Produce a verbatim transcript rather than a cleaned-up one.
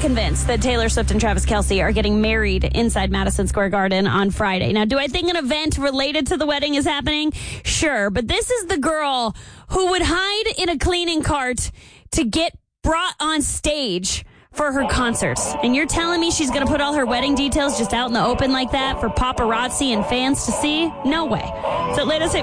convinced that Taylor Swift and Travis Kelce are getting married inside Madison Square Garden on Friday. Now, do I think an event related to the wedding is happening? Sure, but this is the girl who would hide in a cleaning cart to get brought on stage for her concerts. And you're telling me she's going to put all her wedding details just out in the open like that for paparazzi and fans to see? No way. So let us hit